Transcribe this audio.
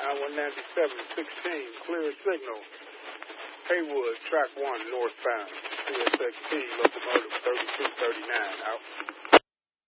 I-197-16, clear signal. Haywood, track 1, northbound. CSXT, locomotive 3239, out.